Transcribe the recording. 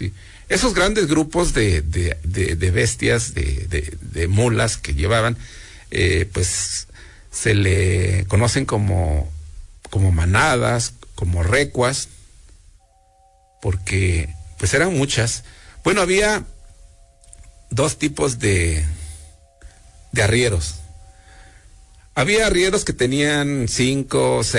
Sí. Esos grandes grupos de bestias, de mulas que llevaban, pues se le conocen como manadas, como recuas, porque pues eran muchas. Bueno, había dos tipos de arrieros. Había arrieros que tenían 5, 6